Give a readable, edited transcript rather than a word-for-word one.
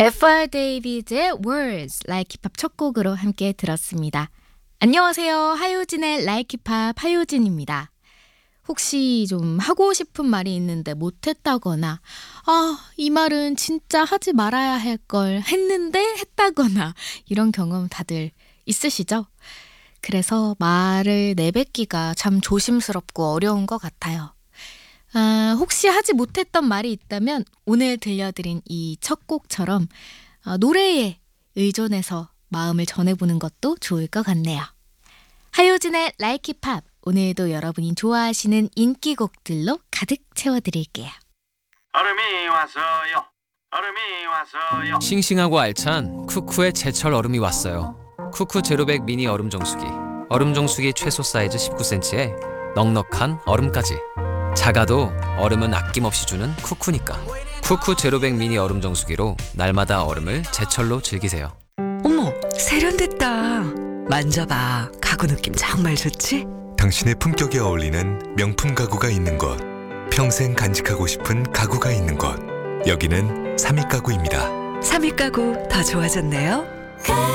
FR 데이비드의 Words, Like 힙합 첫 곡으로 함께 들었습니다. 안녕하세요. 하효진의 Like 힙합 하효진입니다. 혹시 좀 하고 싶은 말이 있는데 못했다거나 이 말은 진짜 하지 말아야 할 걸 했는데 했다거나 이런 경험 다들 있으시죠? 그래서 말을 내뱉기가 참 조심스럽고 어려운 것 같아요. 혹시 하지 못했던 말이 있다면 오늘 들려드린 이 첫 곡처럼 노래에 의존해서 마음을 전해보는 것도 좋을 것 같네요. 하효진의 Like 힙합, 오늘도 여러분이 좋아하시는 인기곡들로 가득 채워드릴게요. 얼음이 왔어요. 얼음이 왔어요. 싱싱하고 알찬 쿠쿠의 제철 얼음이 왔어요. 쿠쿠 제로백 미니 얼음 정수기. 얼음 정수기 최소 사이즈 19cm에 넉넉한 얼음까지. 작아도 얼음은 아낌없이 주는 쿠쿠니까. 쿠쿠 제로백 미니 얼음 정수기로 날마다 얼음을 제철로 즐기세요. 어머, 세련됐다. 만져봐. 가구 느낌 정말 좋지? 당신의 품격에 어울리는 명품 가구가 있는 곳, 평생 간직하고 싶은 가구가 있는 곳, 여기는 삼익가구입니다. 삼익 가구 더 좋아졌네요.